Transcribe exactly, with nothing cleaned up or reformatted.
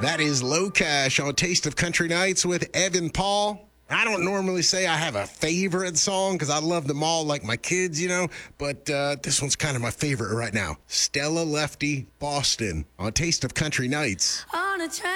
That is Low Cash on Taste of Country Nights with Evan Paul. I don't normally say I have a favorite song because I love them all like my kids, you know, but uh, this one's kind of my favorite right now. Stella Lefty, Boston on Taste of Country Nights. On a train.